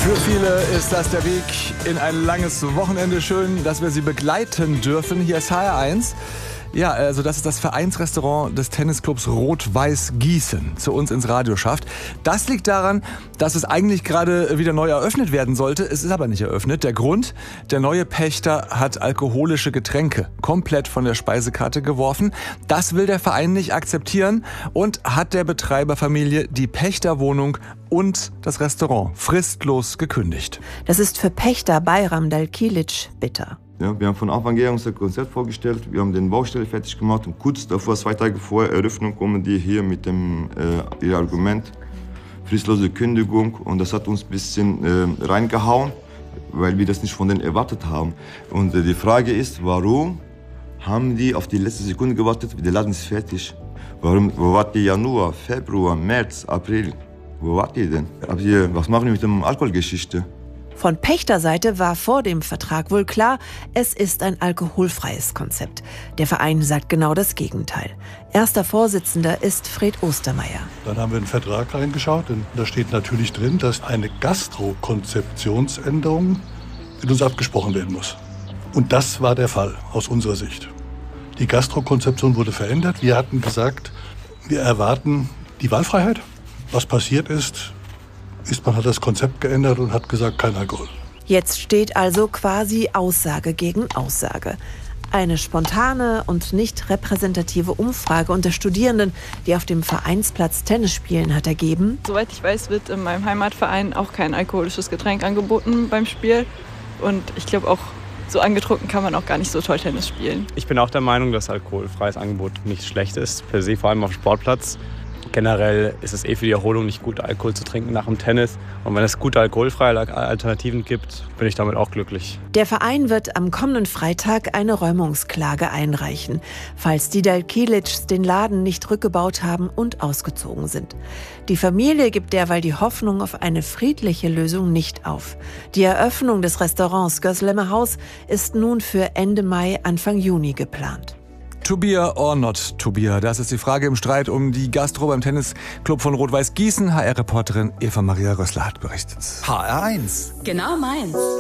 Für viele ist das der Weg in ein langes Wochenende. Schön, dass wir Sie begleiten dürfen. Hier ist HR1. Ja, also das ist das Vereinsrestaurant des Tennisclubs Rot-Weiß Gießen zu uns ins Radio schafft. Das liegt daran, dass es eigentlich gerade wieder neu eröffnet werden sollte. Es ist aber nicht eröffnet. Der Grund, der neue Pächter hat alkoholische Getränke komplett von der Speisekarte geworfen. Das will der Verein nicht akzeptieren und hat der Betreiberfamilie die Pächterwohnung und das Restaurant fristlos gekündigt. Das ist für Pächter Bayram Dalkilic bitter. Ja, wir haben von Anfang an unser Konzept vorgestellt, wir haben den Baustelle fertig gemacht und kurz davor, 2 Tage vor Eröffnung, kommen die hier mit dem ihr Argument, fristlose Kündigung, und das hat uns ein bisschen reingehauen, weil wir das nicht von denen erwartet haben. Und die Frage ist, warum haben die auf die letzte Sekunde gewartet, der Laden ist fertig. Wo wart ihr Januar, Februar, März, April? Wo wart ihr denn? Was machen wir mit der Alkoholgeschichte? Von Pächterseite war vor dem Vertrag wohl klar, es ist ein alkoholfreies Konzept. Der Verein sagt genau das Gegenteil. Erster Vorsitzender ist Fred Ostermeier. Dann haben wir in den Vertrag reingeschaut und da steht natürlich drin, dass eine Gastro-Konzeptionsänderung mit uns abgesprochen werden muss. Und das war der Fall aus unserer Sicht. Die Gastro-Konzeption wurde verändert. Wir hatten gesagt, wir erwarten die Wahlfreiheit. Was passiert ist, man hat das Konzept geändert und hat gesagt, kein Alkohol. Jetzt steht also quasi Aussage gegen Aussage. Eine spontane und nicht repräsentative Umfrage unter Studierenden, die auf dem Vereinsplatz Tennis spielen, hat ergeben: Soweit ich weiß, wird in meinem Heimatverein auch kein alkoholisches Getränk angeboten beim Spiel. Und ich glaube auch, so angetrunken kann man auch gar nicht so toll Tennis spielen. Ich bin auch der Meinung, dass alkoholfreies Angebot nicht schlecht ist, per se, vor allem auf dem Sportplatz. Generell ist es für die Erholung nicht gut, Alkohol zu trinken nach dem Tennis. Und wenn es gute alkoholfreie Alternativen gibt, bin ich damit auch glücklich. Der Verein wird am kommenden Freitag eine Räumungsklage einreichen, falls die Dalkilics den Laden nicht rückgebaut haben und ausgezogen sind. Die Familie gibt derweil die Hoffnung auf eine friedliche Lösung nicht auf. Die Eröffnung des Restaurants Gößlemer Haus ist nun für Ende Mai, Anfang Juni geplant. To be or not to be? Das ist die Frage im Streit um die Gastro beim Tennisclub von Rot-Weiß Gießen. HR-Reporterin Eva Maria Rössler hat berichtet. HR1. Genau meins.